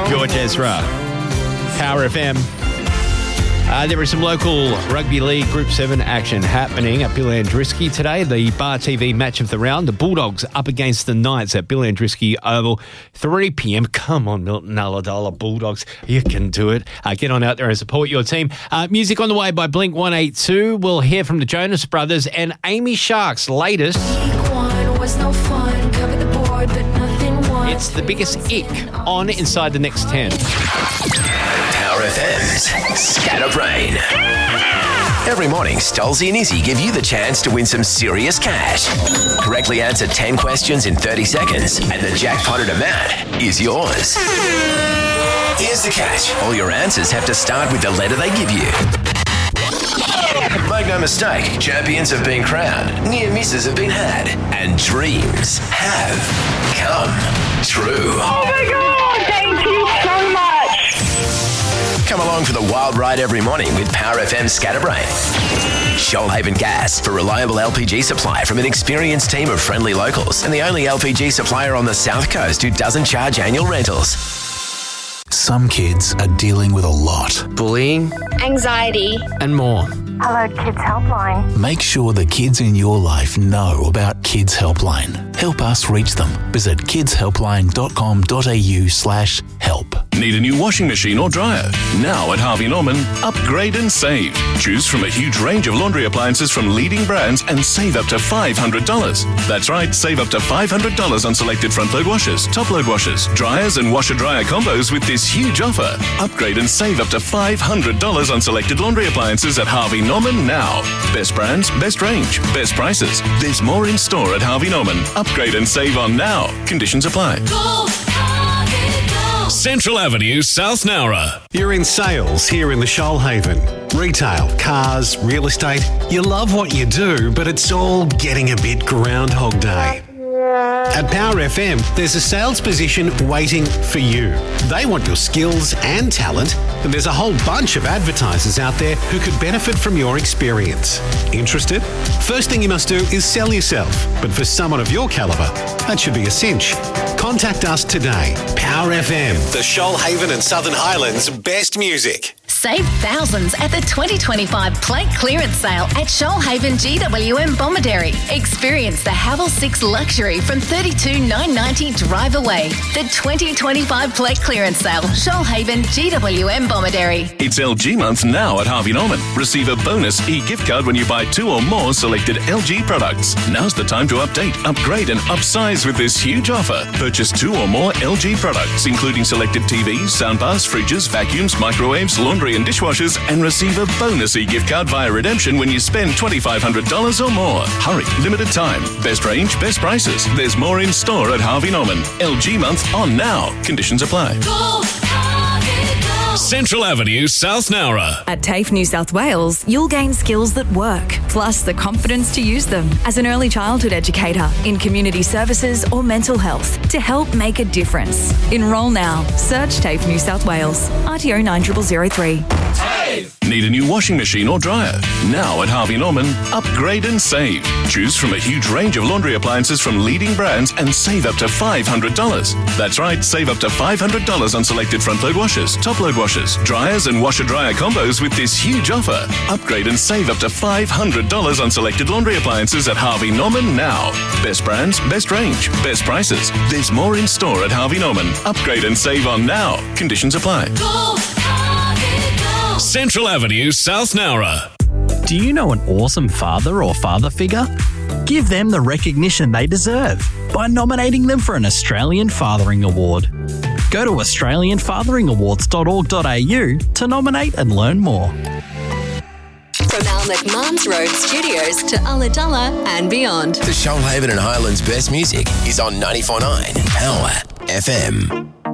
George Ezra, Power FM. There is some local rugby league Group 7 action happening at Bill Andrisky today. The Bar TV match of the round, the Bulldogs up against the Knights at Bill Andrisky Oval, 3 p.m. Come on, Milton Ulladulla Bulldogs, you can do it. Get on out there and support your team. Music on the way by Blink 182. We'll hear from the Jonas Brothers and Amy Shark's latest. It's the biggest ick on Inside the Next 10. Power FM's Scatterbrain. Every morning, Stolzy and Izzy give you the chance to win some serious cash. Correctly answer 10 questions in 30 seconds, and the jackpotted amount is yours. Here's the catch. All your answers have to start with the letter they give you. Make no mistake, champions have been crowned, near misses have been had, and dreams have come true. Oh my God, thank you so much. Come along for the wild ride every morning with Power FM Scatterbrain. Shoalhaven Gas, for reliable LPG supply from an experienced team of friendly locals, and the only LPG supplier on the South Coast who doesn't charge annual rentals. Some kids are dealing with a lot. Bullying, anxiety, and more. Hello, Kids Helpline. Make sure the kids in your life know about Kids Helpline. Help us reach them. Visit kidshelpline.com.au/help. Need a new washing machine or dryer? Now at Harvey Norman, upgrade and save. Choose from a huge range of laundry appliances from leading brands and save up to $500. That's right, save up to $500 on selected front-load washers, top-load washers, dryers and washer-dryer combos with this huge offer. Upgrade and save up to $500 on selected laundry appliances at Harvey Norman now. Best brands, best range, best prices. There's more in store at Harvey Norman. Upgrade and save on now. Conditions apply. Central Avenue, South Nowra. You're in sales here in the Shoalhaven. Retail, cars, real estate. You love what you do, but it's all getting a bit Groundhog Day. At Power FM, there's a sales position waiting for you. They want your skills and talent, and there's a whole bunch of advertisers out there who could benefit from your experience. Interested? First thing you must do is sell yourself, but for someone of your calibre, that should be a cinch. Contact us today. Power FM, the Shoalhaven and Southern Highlands' best music. Save thousands at the 2025 plate clearance sale at Shoalhaven GWM Bomaderry. Experience the Havel 6 Luxury from $32,990 drive away. The 2025 plate clearance sale, Shoalhaven GWM Bomaderry. It's LG month now at Harvey Norman. Receive a bonus e-gift card when you buy 2 or more selected LG products. Now's the time to update, upgrade and upsize with this huge offer. Purchase 2 or more LG products, including selected TVs, soundbars, fridges, vacuums, microwaves, laundry and dishwashers, and receive a bonus e-gift card via redemption when you spend $2,500 or more. Hurry, limited time. Best range, best prices. There's more in store at Harvey Norman. LG month on now. Conditions apply. Central Avenue, South Nowra. At TAFE New South Wales, you'll gain skills that work, plus the confidence to use them as an early childhood educator in community services or mental health to help make a difference. Enrol now. Search TAFE New South Wales. RTO 90003. Need a new washing machine or dryer? Now at Harvey Norman, upgrade and save. Choose from a huge range of laundry appliances from leading brands and save up to $500. That's right, save up to $500 on selected front-load washers, top-load washers, dryers and washer-dryer combos with this huge offer. Upgrade and save up to $500 on selected laundry appliances at Harvey Norman now. Best brands, best range, best prices. There's more in store at Harvey Norman. Upgrade and save on now. Conditions apply. Central Avenue, South Nowra. Do you know an awesome father or father figure? Give them the recognition they deserve by nominating them for an Australian Fathering Award. Go to australianfatheringawards.org.au to nominate and learn more. From Al McMahon's Road Studios to Ulladulla and beyond. The Shoalhaven and Highlands' best music is on 94.9 Power FM.